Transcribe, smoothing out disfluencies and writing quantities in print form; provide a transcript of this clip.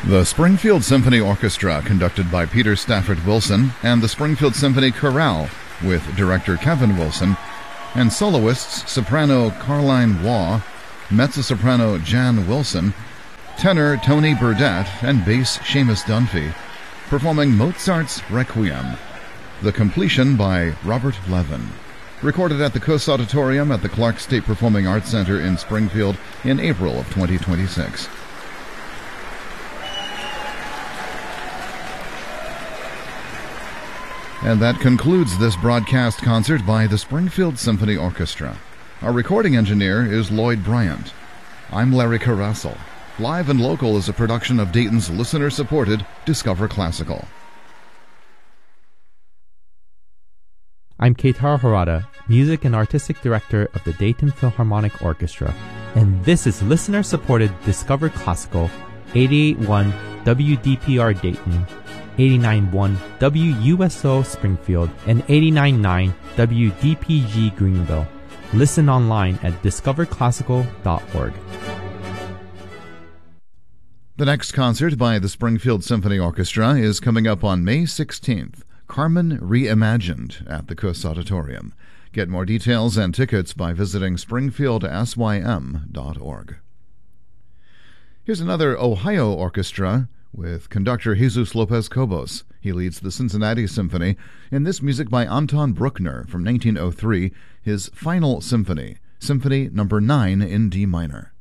The Springfield Symphony Orchestra, conducted by Peter Stafford Wilson, and the Springfield Symphony Chorale, with director Kevin Wilson, and soloists soprano Caroline Waugh, mezzo-soprano Jan Wilson, tenor Tony Burdett, and bass Seamus Dunphy, performing Mozart's Requiem. The completion by Robert Levin. Recorded at the Coase Auditorium at the Clark State Performing Arts Center in Springfield in April of 2026. And that concludes this broadcast concert by the Springfield Symphony Orchestra. Our recording engineer is Lloyd Bryant. I'm Larry Carrassel. Live and Local is a production of Dayton's listener-supported Discover Classical. I'm Keitaro Harada, Music and Artistic Director of the Dayton Philharmonic Orchestra, and this is listener-supported Discover Classical, 88.1 WDPR Dayton, 89.1 WUSO Springfield, and 89.9 WDPG Greenville. Listen online at discoverclassical.org. The next concert by the Springfield Symphony Orchestra is coming up on May 16th, Carmen Reimagined at the Coase Auditorium. Get more details and tickets by visiting springfieldsym.org. Here's another Ohio orchestra with conductor Jesus Lopez Cobos. He leads the Cincinnati Symphony in this music by Anton Bruckner from 1903, his final symphony, Symphony No. 9 in D minor.